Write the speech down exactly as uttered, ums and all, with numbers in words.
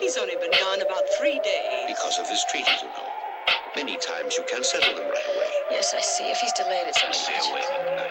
He's only been gone about three days. Because of this treaty, you know. Many times you can settle them right away. Yes, I see. If he's delayed, it's not Stay much. away.